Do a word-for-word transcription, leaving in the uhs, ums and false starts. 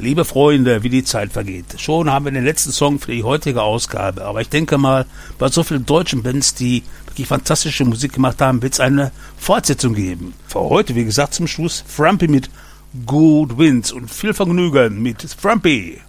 Liebe Freunde, wie die Zeit vergeht. Schon haben wir den letzten Song für die heutige Ausgabe. Aber ich denke mal, bei so vielen deutschen Bands, die wirklich fantastische Musik gemacht haben, wird es eine Fortsetzung geben. Für heute, wie gesagt, zum Schluss Frumpy mit Good Winds und viel Vergnügen mit Frumpy.